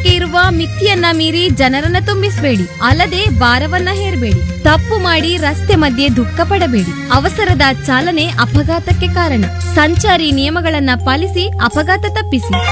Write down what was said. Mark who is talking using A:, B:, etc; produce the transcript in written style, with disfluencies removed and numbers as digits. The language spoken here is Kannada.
A: ನಿಯಮಕ್ಕೆ ಇರುವ ಮಿತಿಯನ್ನ ಮೀರಿ ಜನರನ್ನ ತುಂಬಿಸಬೇಡಿ. ಅಲ್ಲದೆ ಭಾರವನ್ನ ಹೇರಬೇಡಿ. ತಪ್ಪು ಮಾಡಿ ರಸ್ತೆ ಮಧ್ಯೆ ದುಃಖ ಪಡಬೇಡಿ. ಅವಸರದ ಚಾಲನೆ ಅಪಘಾತಕ್ಕೆ ಕಾರಣ. ಸಂಚಾರಿ ನಿಯಮಗಳನ್ನ ಪಾಲಿಸಿ ಅಪಘಾತ ತಪ್ಪಿಸಿ.